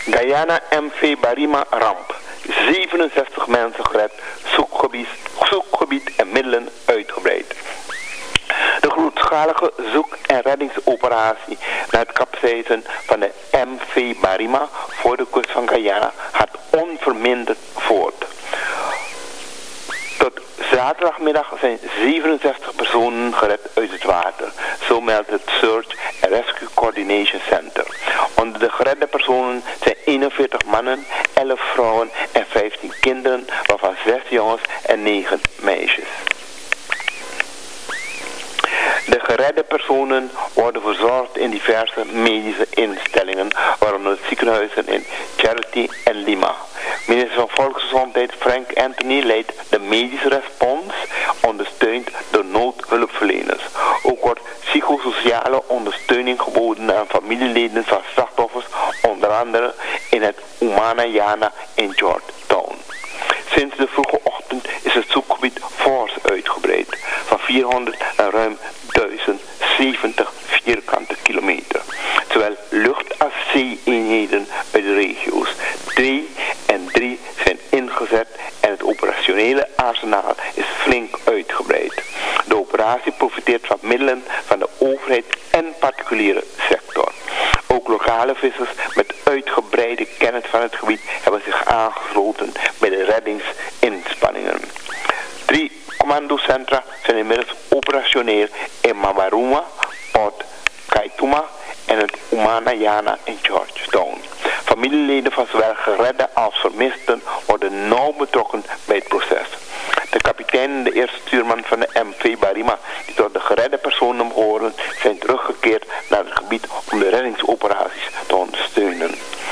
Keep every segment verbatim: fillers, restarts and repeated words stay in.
Guyana M V Barima ramp. zevenenzestig mensen gered. Zoekgebied, zoekgebied en middelen uitgebreid. De grootschalige zoek- en reddingsoperatie naar het kapseizen van de M V Barima voor de kust van Guyana gaat onverminderd voort. Tot zaterdagmiddag zijn zevenenzestig personen gered uit het water. Zo meldt het Search and Rescue Coordination Center. Onder de geredde personen zijn eenenveertig mannen, elf vrouwen en vijftien kinderen, waarvan zes jongens en negen meisjes. De geredde personen worden verzorgd in diverse medische instellingen, waaronder het ziekenhuizen in Charity en Lima. Minister van Volksgezondheid Frank Anthony leidt de medische respons, ondersteund door noodhulpverleners. Ook wordt psychosociale ondersteuning geboden aan familieleden van slachtoffers, onder andere in het Umanayana in Georgetown. Sinds de vroege ochtend is het zoekgebied fors uitgebreid, van vierhonderd naar ruim duizend zeventig vierkante kilometer. Zowel lucht- als zee-eenheden uit de regio's twee en drie zijn ingezet en het operationele arsenaal is flink uitgebreid. De operatie profiteert van middelen van de overheid en particuliere sector. Ook lokale vissers met uitgebreide kennis van het gebied hebben zich aangesloten bij de reddingsinspanningen. Drie commandocentra zijn inmiddels operationeel in Mabaruma, Port Kaituma en het Umanayana in Georgetown. Familieleden van zowel geredden als vermisten worden nauw betrokken bij het proces. De kapitein en de eerste stuurman van de M V Barima, die tot de geredde personen behoren, zijn teruggekeerd naar het gebied om de reddingsoperaties te ondersteunen.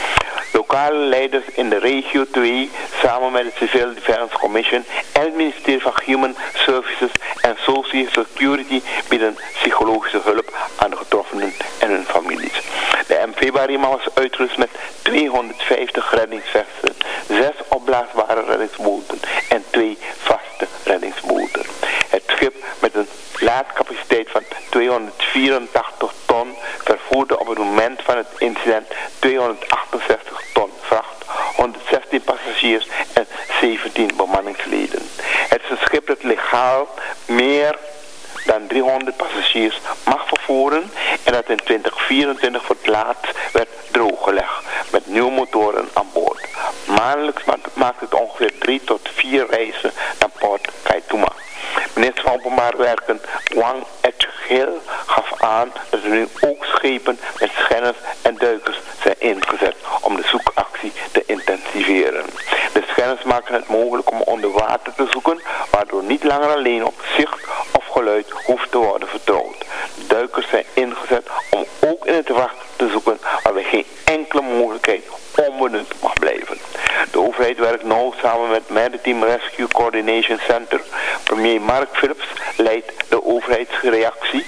Lokale leiders in de regio twee, samen met het Civil Defense Commission en het ministerie van Human Services en Social Security, bieden psychologische hulp aan de getroffenen en hun families. De M V Barima was uitgerust met tweehonderdvijftig reddingsvesten, zes opblaasbare reddingsboten en twee vaste reddingsboten. Het schip met een laadcapaciteit van tweehonderdvierentachtig ton vervoerde op het moment van het incident tweehonderdachtenzestig ton vracht, honderdzestien passagiers en zeventien bemanningsleden. Het is een schip dat legaal meer dan driehonderd passagiers mag vervoeren en dat in twintig vierentwintig voor het laatst werd drooggelegd met nieuwe motoren aan boord. Maandelijks maakt het ongeveer drie tot vier reizen naar Port Kaituma. Minister van Openbaar Werken Wang Etchgil gaf aan dat er nu ook schepen met schenners en duikers zijn ingezet om de zoekactie te intensiveren. De schenners maken het mogelijk om onder water te zoeken, waardoor niet langer alleen op zicht of geluid hoeft te worden vertrouwd. De duikers zijn ingezet om ook in het water te zoeken, waarbij geen enkele mogelijkheid onbenut mag blijven. De overheid werkt nauw samen met Maritime Rescue Coordination Center. Premier Mark Phillips leidt de overheidsreactie,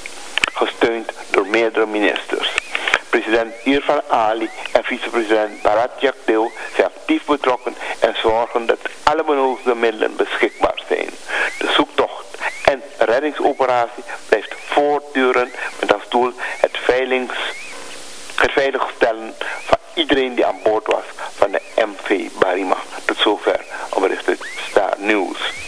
gesteund door meerdere ministers. President Irfan Ali en vicepresident Bharat Jagdeo zijn actief betrokken en zorgen dat alle benodigde middelen beschikbaar zijn. De zoektocht en reddingsoperatie blijft voortduren met als doel het, veilings, het veiligstellen van iedereen die aan boord was van de M V Barima. Tot zover op bericht uit Star News.